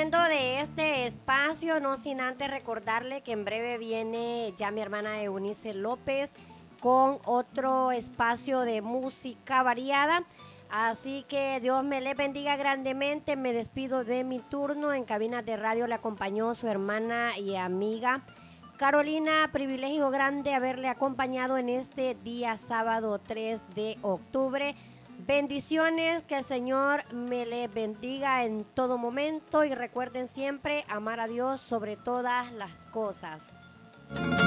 despidiendo de este espacio, no sin antes recordarle que en breve viene ya mi hermana Eunice López con otro espacio de música variada. Así que Dios me le bendiga grandemente. Me despido de mi turno. En cabinas de radio le acompañó su hermana y amiga Carolina. Privilegio grande haberle acompañado en este día sábado 3 de octubre. Bendiciones, que el Señor me le bendiga en todo momento y recuerden siempre amar a Dios sobre todas las cosas.